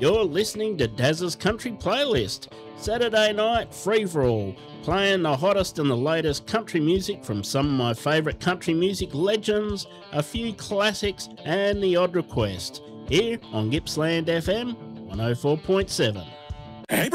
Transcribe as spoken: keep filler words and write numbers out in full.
You're listening to Daz's Country Playlist, Saturday night free-for-all, playing the hottest and the latest country music from some of my favourite country music legends, a few classics and the odd request, here on Gippsland F M one oh four point seven. Hey,